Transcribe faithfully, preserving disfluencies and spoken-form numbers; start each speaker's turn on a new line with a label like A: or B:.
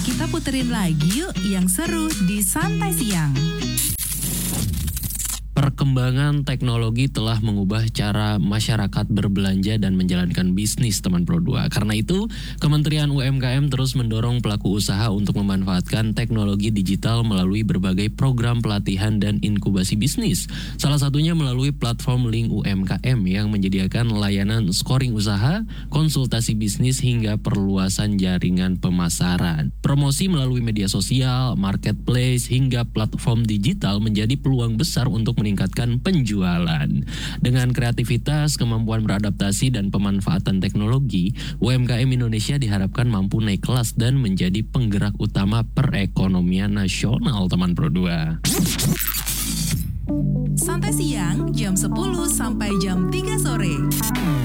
A: Kita puterin lagi yuk yang seru di Santai Siang.
B: Perkembangan teknologi telah mengubah cara masyarakat berbelanja dan menjalankan bisnis, teman Pro dua. Karena itu, Kementerian U M K M terus mendorong pelaku usaha untuk memanfaatkan teknologi digital melalui berbagai program pelatihan dan inkubasi bisnis. Salah satunya melalui platform Link U M K M yang menyediakan layanan scoring usaha, konsultasi bisnis hingga perluasan jaringan pemasaran. Promosi melalui media sosial, marketplace, hingga platform digital menjadi peluang besar untuk meningkatkan penjualan. Dengan kreativitas, kemampuan beradaptasi, dan pemanfaatan teknologi, U M K M Indonesia diharapkan mampu naik kelas dan menjadi penggerak utama perekonomian nasional, teman Pro dua.
A: Santai Siang jam sepuluh sampai jam tiga sore.